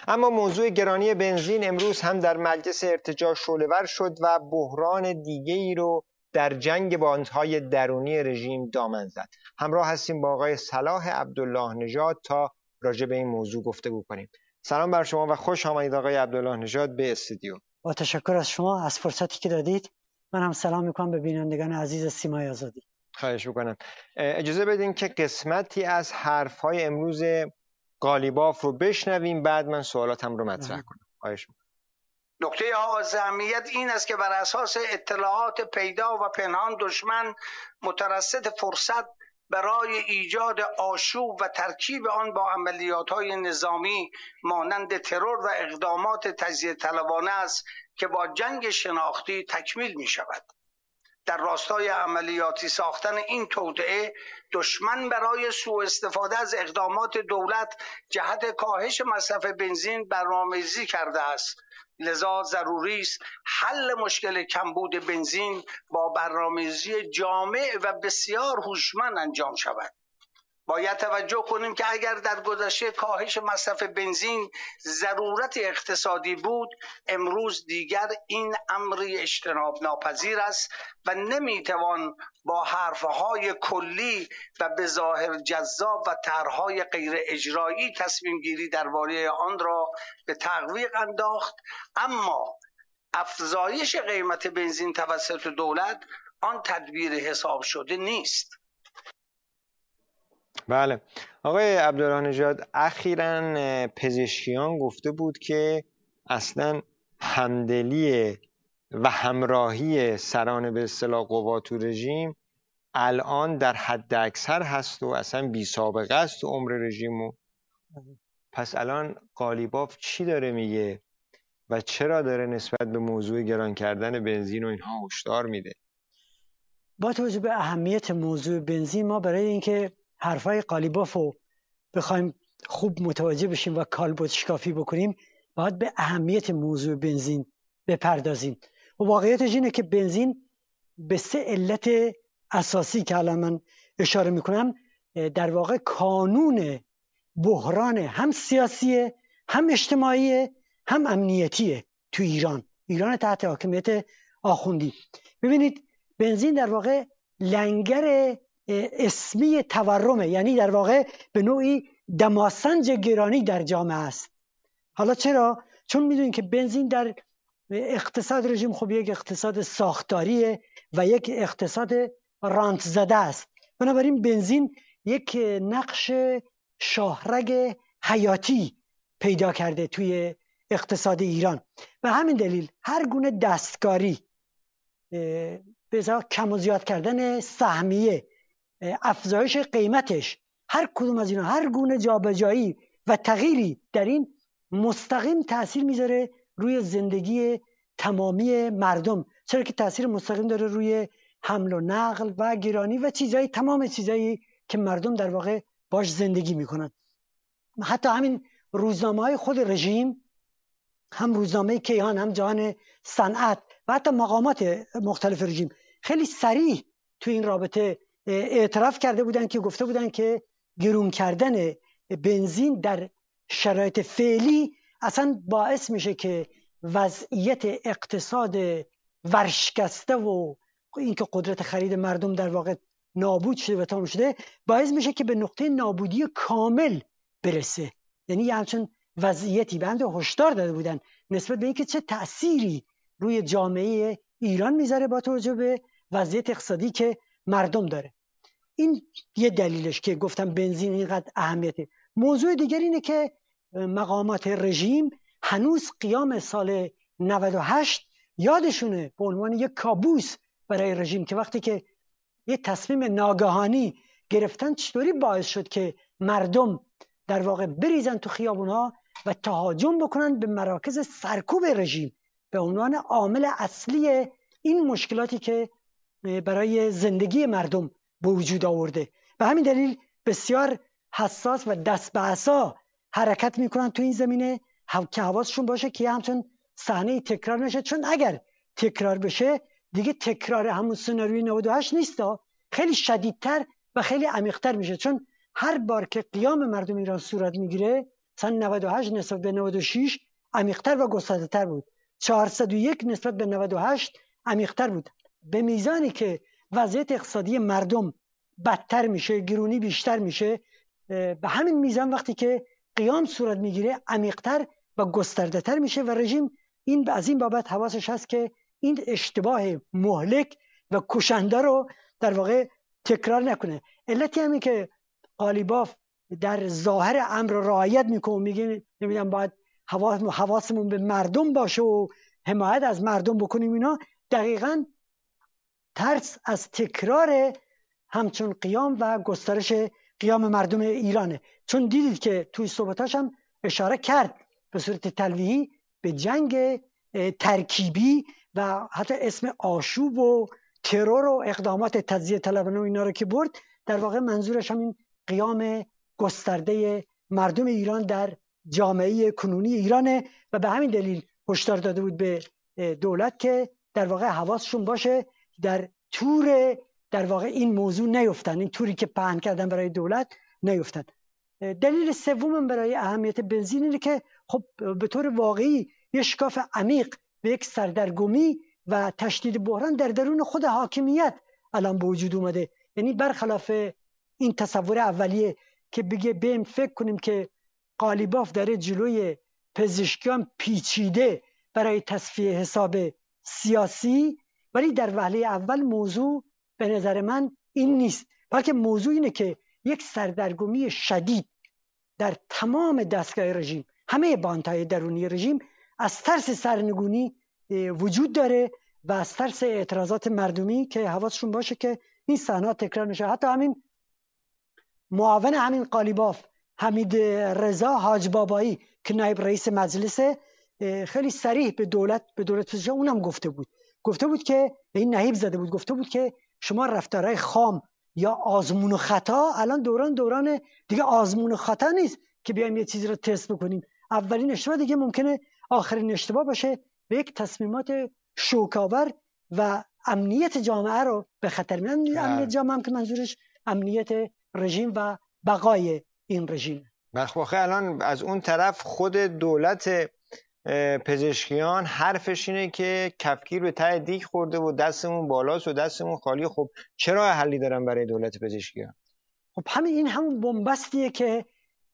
اما موضوع گرانی بنزین امروز هم در مجلس ارتجاع شعله‌ور شد و بحران دیگه‌ای رو در جنگ باندهای درونی رژیم دامن زد. همراه هستیم با آقای صلاح عبدالله نژاد تا راجع به این موضوع گفتگو کنیم. سلام بر شما و خوش آمدید آقای عبدالله نژاد به استودیو. با تشکر از شما از فرصتی که دادید. من هم سلام میکنم به بینندگان عزیز سیمای آزادی. خواهش میکنم. اجازه بدین که قسمتی از حرفهای امروز قالیباف رو بشنویم، بعد من سوالاتم رو مطرح کنم. خواهش میکنم. نکته حائز اهمیت این است که بر اساس اطلاعات پیدا و پنهان دشمن مترصد فرصت برای ایجاد آشوب و ترکیب آن با عملیات‌های نظامی مانند ترور و اقدامات تجزیه طلبانه است که با جنگ شناختی تکمیل می شود. در راستای عملیاتی ساختن این توطئه دشمن برای سوء استفاده از اقدامات دولت جهت کاهش مصرف بنزین برنامه‌ریزی کرده است. لذا ضروری است حل مشکل کمبود بنزین با برنامه‌ریزی جامع و بسیار هوشمند انجام شود. باید توجه کنیم که اگر در گذشته کاهش مصرف بنزین ضرورت اقتصادی بود، امروز دیگر این امری اجتناب ناپذیر است و نمیتوان با حرفهای کلی و به ظاهر جذاب و طرحهای غیر اجرایی تصمیم گیری درباره آن را به تعویق انداخت. اما افزایش قیمت بنزین توسط دولت آن تدبیر حساب شده نیست. بله آقای عبدالله نژاد، اخیراً پزشکیان گفته بود که اصلاً همدلی و همراهی سران به اصطلاح قوا تو رژیم الان در حد اکثر هست و اصلا بی سابقه است تو عمر رژیمو. پس الان قالیباف چی داره میگه و چرا داره نسبت به موضوع گران کردن بنزین و اینها هشدار میده؟ با توجه به اهمیت موضوع بنزین، ما برای اینکه حرفای قالیباف رو بخوایم خوب متوجه بشیم و کالبد شکافی بکنیم، باید به اهمیت موضوع بنزین بپردازیم. و واقعیتش اینه که بنزین به 3 علت اساسی که الان من اشاره میکنم در واقع کانون بحران هم سیاسیه، هم اجتماعیه، هم امنیتیه تو ایران تحت حاکمیت آخوندی. ببینید بنزین در واقع لنگر اسمی تورمه، یعنی در واقع به نوعی دماسنج گرانی در جامعه است. حالا چرا؟ چون میدونید که بنزین در اقتصاد رژیم خب یک اقتصاد ساختاریه و یک اقتصاد رانت زده است. بنابراین بنزین یک نقش شاهرگ حیاتی پیدا کرده توی اقتصاد ایران. و همین دلیل هر گونه دستکاری، به کم و زیاد کردن سهمیه، افزایش قیمتش، هر کدوم از اینا، هر گونه جابجایی و تغییری در این مستقیم تأثیر میذاره روی زندگی تمامی مردم، چرا که تأثیر مستقیم داره روی حمل و نقل و گرانی و تمام چیزایی که مردم در واقع باش زندگی میکنن. حتی همین روزنامه‌های خود رژیم، هم روزنامه کیهان، هم جهان صنعت و حتی مقامات مختلف رژیم خیلی صریح تو این رابطه اعتراف کرده بودن که گفته بودن که گرون کردن بنزین در شرایط فعلی اصلا باعث میشه که وضعیت اقتصاد ورشکسته و اینکه قدرت خرید مردم در واقع نابود شده و تمام شده، باعث میشه که به نقطه نابودی کامل برسه. یعنی همچون وضعیتی بنده هشدار داده بودن نسبت به اینکه چه تأثیری روی جامعه ایران میذاره با توجه به وضعیت اقتصادی که مردم داره. این یه دلیلش که گفتم بنزین اینقدر اهمیته. موضوع دیگر اینه که مقامات رژیم هنوز قیام سال 98 یادشونه به عنوان یک کابوس برای رژیم که وقتی که یه تصمیم ناگهانی گرفتن چطوری باعث شد که مردم در واقع بریزن تو خیابونها و تهاجم بکنن به مراکز سرکوب رژیم به عنوان عامل اصلی این مشکلاتی که برای زندگی مردم به وجود آورده. به همین دلیل بسیار حساس و دست به عصا حرکت میکنن تو این زمینه که حواسشون باشه که همچون صحنه تکرار نشه، چون اگر تکرار بشه دیگه تکرار همون سناریوی 98 نیست، خیلی شدیدتر و خیلی عمیق‌تر میشه. چون هر بار که قیام مردم ایران صورت میگیره مثلا 98 نسبت به 96 عمیق‌تر و گسترده‌تر بود، 401 نسبت به 98 عمیق‌تر بود. به میزانی که وضعیت اقتصادی مردم بدتر میشه، گرونی بیشتر میشه، به همین میزان وقتی که قیام صورت میگیره عمیق‌تر و گسترده‌تر میشه و رژیم این از این بابت حواسش هست که این اشتباه مهلک و کشنده رو در واقع تکرار نکنه. علتی همین که قالیباف در ظاهر امر رعایت میکنه، میگه نمیدونم باید حواسمون به مردم باشه و حمایت از مردم بکنیم، اینا دقیقاً ترس از تکرار همچون قیام و گسترش قیام مردم ایرانه. چون دیدید که توی صحبتاش هم اشاره کرد به صورت تلویحی به جنگ ترکیبی و حتی اسم آشوب و ترور و اقدامات تجزیه طلبانه و اینا رو که برد، در واقع منظورش همین قیام گسترده مردم ایران در جامعه کنونی ایرانه و به همین دلیل هشدار داده بود به دولت که در واقع حواسشون باشه در تور در واقع این موضوع نیفتن، این توری که پهن کردن برای دولت نیفتن. دلیل سوم برای اهمیت بنزین اینه که خب به طور واقعی یک شکاف عمیق به یک سردرگمی و تشدید بحران در درون خود حاکمیت الان به وجود اومده. یعنی برخلاف این تصور اولیه که بگه بیم فکر کنیم که قالیباف داره جلوی پزشکیان پیچیده برای تصفیه حساب سیاسی، ولی در وهله اول موضوع به نظر من این نیست، بلکه موضوع اینه که یک سردرگمی شدید در تمام دستگاه رژیم، همه بانت‌های درونی رژیم از ترس سرنگونی وجود داره و از ترس اعتراضات مردمی که حواسشون باشه که این صحنه تکرار نشه. حتی همین معاون همین قالیباف حمید رضا حاج بابایی که نایب رئیس مجلس، خیلی صریح به دولت پزشکیان اونم گفته بود که این نهیب زده بود، گفته بود که شما رفتارهای خام یا آزمون و خطا، الان دوران دیگه آزمون و خطا نیست که بیایم یه چیزی رو تست بکنیم، اولین اشتباه دیگه ممکنه آخرین اشتباه باشه به یک تصمیمات شوکاور و امنیت جامعه رو به خطر می‌اندازه. امنیت جامعه هم که منظورش امنیت رژیم و بقای این رژیم. بخواهی الان از اون طرف خود دولت پزشکیان حرفش اینه که کفگیر به ته دیگ خورده و دستمون بالاست و دستمون خالی. خب چرا حلی دارن برای دولت پزشکیان؟ خب همون بنبستیه که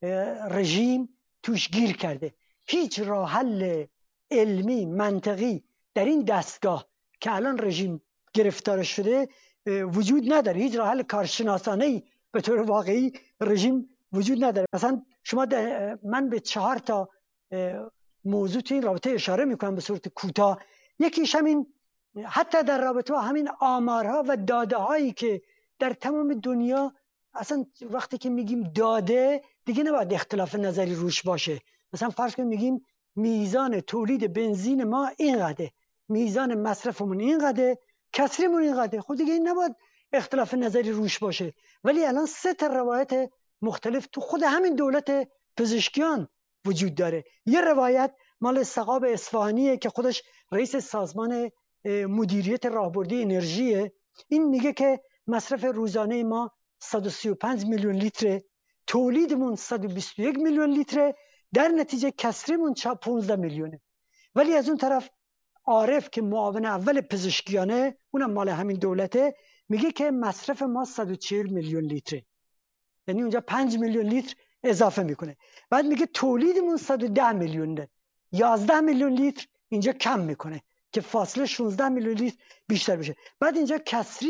رژیم توش گیر کرده. هیچ راه حل علمی منطقی در این دستگاه که الان رژیم گرفتار شده وجود نداره. هیچ راه حل کارشناسانه‌ای به طور واقعی رژیم وجود نداره. مثلا من به 4 تا موضوع تو این رابطه اشاره میکنم به صورت کوتاه. یکیش همین حتی در رابطه با همین آمارها و داده هایی که در تمام دنیا، اصلا وقتی که میگیم داده دیگه نباید اختلاف نظری روش باشه. مثلا فرض کنیم میگیم میزان تولید بنزین ما اینقدره، میزان مصرفمون اینقدره، کسریمون اینقدره، خب دیگه این نباید اختلاف نظری روش باشه. ولی الان 3 تا روایت مختلف تو خود همین دولت پزشکیان وجود داره. یه روایت مال سقاب اصفهانیه که خودش رئیس سازمان مدیریت راهبردی انرژیه. این میگه که مصرف روزانه ما 135 میلیون لیتر، تولیدمون 121 میلیون لیتر، در نتیجه کسریمون 15 میلیونه. ولی از اون طرف عارف که معاون اول پزشکیانه، اونم مال همین دولته، میگه که مصرف ما 140 میلیون لیتره، یعنی اونجا 5 میلیون لیتر اضافه میکنه. بعد میگه تولیدمون 110 میلیونه، 11 میلیون لیتر اینجا کم میکنه که فاصله 16 میلیون لیتر بیشتر بشه. بعد اینجا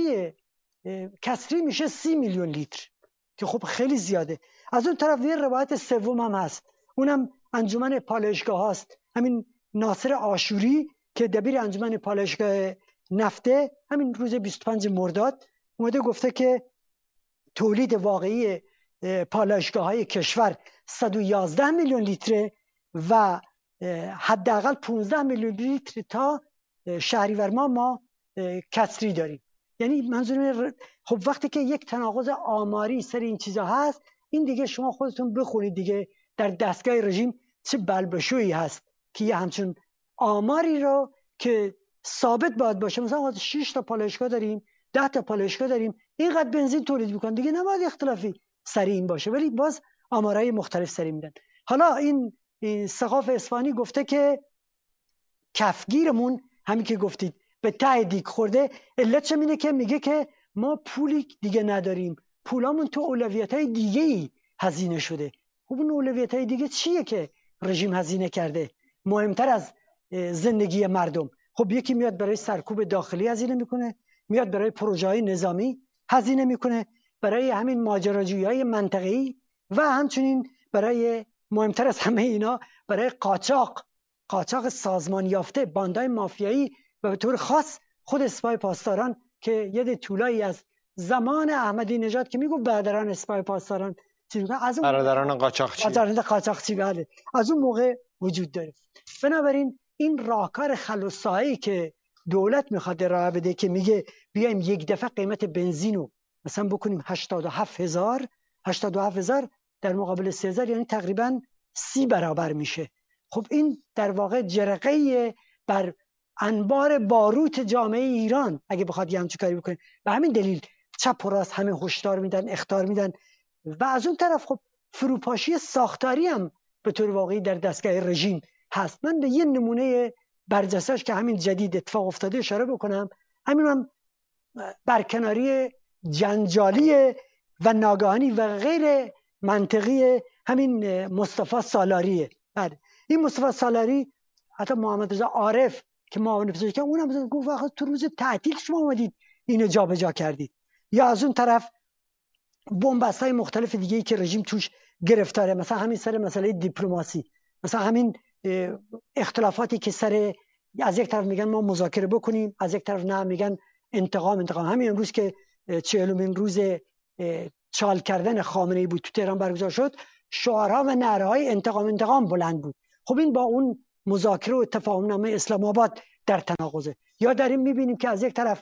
کسری میشه 30 میلیون لیتر که خب خیلی زیاده. از اون طرف یه روایت سوم هم هست، اونم انجمن پالایشگاه هست. همین ناصر عاشوری که دبیر انجمن پالایشگاه نفته، همین روز 25 مرداد اومده گفته که تولید واقعی پالایشگاه‌های کشور 111 میلیون لیتر و حداقل 15 میلیون لیتر تا شهریور ما کسری داریم. یعنی منظور خب وقتی که یک تناقض آماری سر این چیزا هست، این دیگه شما خودتون بخونید دیگه در دستگاه رژیم چه بلبشویی هست که یه همچون آماری رو که ثابت باید باشه، مثلا 6 تا پالایشگاه داریم، 10 تا پالایشگاه داریم، اینقدر بنزین تولید میکنن، دیگه نباید اختلافی سر این باشه، ولی باز آمارهای مختلف سر میدن. حالا این سقاف اصفهانی گفته که کفگیرمون همین که گفتید به ته دیگ خورده. علتش اینه که میگه که ما پولی دیگه نداریم، پولامون تو اولویت‌های دیگه‌ای هزینه شده. خب اون اولویت‌های دیگه چیه که رژیم هزینه کرده مهمتر از زندگی مردم؟ خب یکی میاد برای سرکوب داخلی هزینه میکنه، میاد برای پروژه‌های نظامی هزینه میکنه، برای همین ماجراجویی‌های منطقه‌ای و همچنین برای مهمتر از همه اینا برای قاچاق سازمان یافته، باندهای مافیایی و به طور خاص خود سپاه پاسداران که یه طولایی از زمان احمدی نژاد که میگفت برادران سپاه پاسداران از اون برادران قاچاقچی بله از اون موقع وجود داره. بنابراین این راهکار خلاصایی که دولت میخواد راه بده که میگه بیایم یک دفعه قیمت بنزین رو مثلا بکنیم 87,000 در مقابل 30,000 یعنی تقریبا 30 برابر میشه. خب این در واقع جرقه بر انبار باروت جامعه ایران اگه بخواد یه همچین کاری بکنه. به همین دلیل چپ و راست همه هشدار میدن، اخطار میدن و از اون طرف خب فروپاشی ساختاری هم به طور واقعی در دستگاه رژیم هست. من به یه نمونه برجسته‌اش که همین جدید اتفاق افتاده اشاره بکنم. همین هم برکناری جنجالی و ناگهانی و غیر منطقی همین مصطفی سالاریه. بعد این مصطفی سالاری حتی محمد رضا عارف که معاون پزشکی اونم گفت وقت تو روز تعطیل شما اومدید اینو جابجا کردید. یا از اون طرف بنبست‌های مختلف دیگه‌ای که رژیم توش گرفتاره، مثلا همین سر مسئله دیپلماسی، مثلا همین اختلافاتی که سر از یک طرف میگن ما مذاکره بکنیم، از یک طرف نه میگن انتقام. همین امروز که 40مین روز چال کردن خامنه‌ای بود تو تهران برگزار شد، شعارها و نعره‌های انتقام بلند بود. خب این با اون مذاکره و تفاهمنامه اسلام آباد در تناقضه. یا در این میبینیم که از یک طرف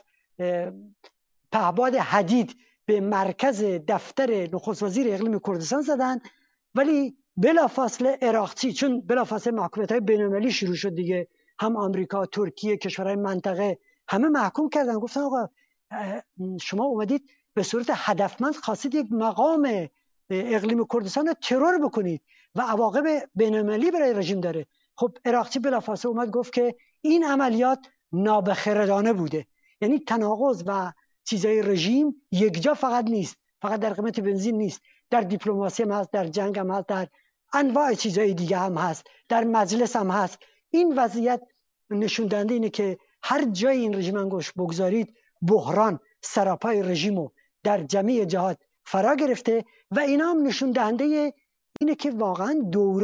پهباد حدید به مرکز دفتر نخست وزیر اقلیم کردستان زدن، ولی بلافاصله عراقچی، چون بلافاصله محکومیت‌های بین‌المللی شروع شد دیگه، هم آمریکا، ترکیه، کشورهای منطقه همه محکوم کردن، گفتن آقا شما اومدید به صورت هدفمند خواستید یک مقام اقلیم کردستان رو ترور بکنید و عواقب بین‌المللی برای رژیم داره. خب عراقچی بلافاصله اومد گفت که این عملیات نابخردانه بوده. یعنی تناقض و چیزای رژیم یک جا فقط نیست، فقط در قیمت بنزین نیست، در دیپلماسی هم هست، در جنگ هم هست، در انواع چیزای دیگه هم هست، در مجلس هم هست. این وضعیت نشون دهنده اینه که هر جای این رژیم انگشت بگذارید بحران سراپای رژیمو در جمعی جهات فرا گرفته و اینا هم نشون دهنده اینه که واقعا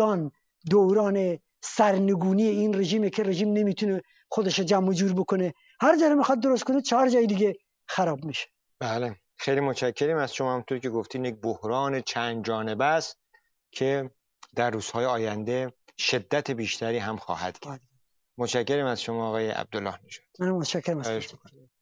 دوران سرنگونی این رژیمه که رژیم نمیتونه خودش جمع و جور بکنه، هر جا میخواد درست کنه 4 جای دیگه خراب میشه. بله خیلی متشکریم از شما. همونطور که گفتین یک بحران چند جانبه است که در روزهای آینده شدت بیشتری هم خواهد گرفت. متشکریم از شما آقای عبدالله نژاد. من متشکرم از شما.